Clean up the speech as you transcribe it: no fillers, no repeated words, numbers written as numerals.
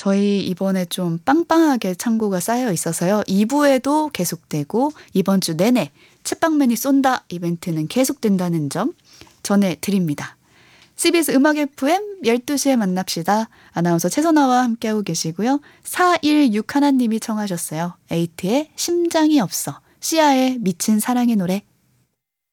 저희 이번에 좀 빵빵하게 창고가 쌓여 있어서요. 2부에도 계속되고 이번 주 내내 챗방맨이 쏜다 이벤트는 계속된다는 점 전해드립니다. CBS 음악 FM 12시에 만납시다. 아나운서 최선아와 함께하고 계시고요. 4161님이 청하셨어요. 에이트의 심장이 없어. 시아의 미친 사랑의 노래.